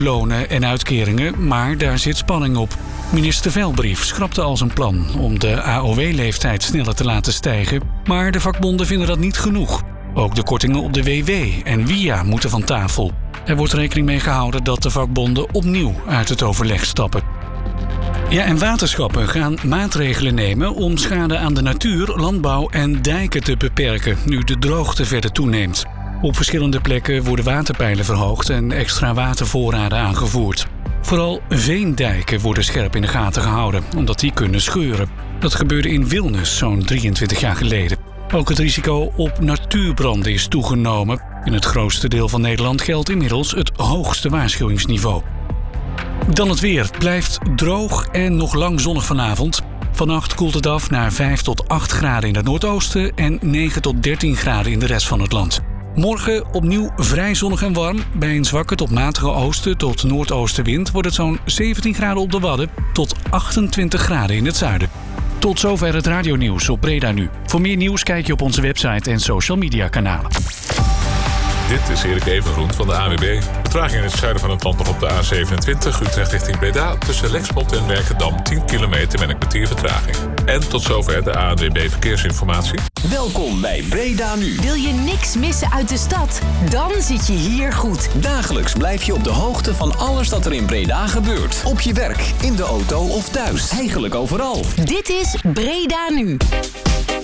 lonen en uitkeringen, maar daar zit spanning op. Minister Velbrief schrapte al zijn plan om de AOW-leeftijd sneller te laten stijgen, maar de vakbonden vinden dat niet genoeg. Ook de kortingen op de WW en WIA moeten van tafel. Er wordt rekening mee gehouden dat de vakbonden opnieuw uit het overleg stappen. Ja, en waterschappen gaan maatregelen nemen om schade aan de natuur, landbouw en dijken te beperken, nu de droogte verder toeneemt. Op verschillende plekken worden waterpeilen verhoogd en extra watervoorraden aangevoerd. Vooral veendijken worden scherp in de gaten gehouden, omdat die kunnen scheuren. Dat gebeurde in Wilnis zo'n 23 jaar geleden. Ook het risico op natuurbranden is toegenomen. In het grootste deel van Nederland geldt inmiddels het hoogste waarschuwingsniveau. Dan het weer. Het blijft droog en nog lang zonnig vanavond. Vannacht koelt het af naar 5 tot 8 graden in het noordoosten en 9 tot 13 graden in de rest van het land. Morgen opnieuw vrij zonnig en warm. Bij een zwakke tot matige oosten tot noordoostenwind wordt het zo'n 17 graden op de Wadden tot 28 graden in het zuiden. Tot zover het radionieuws op Breda Nu. Voor meer nieuws kijk je op onze website en social media kanalen. Dit is Erik Evengroen van de ANWB. Vertraging in het zuiden van het land nog op de A27, Utrecht richting Breda. Tussen Lexmond en Werkendam 10 kilometer met een kwartier vertraging. En tot zover de ANWB Verkeersinformatie. Welkom bij Breda Nu. Wil je niks missen uit de stad? Dan zit je hier goed. Dagelijks blijf je op de hoogte van alles dat er in Breda gebeurt. Op je werk, in de auto of thuis. Eigenlijk overal. Dit is Breda Nu.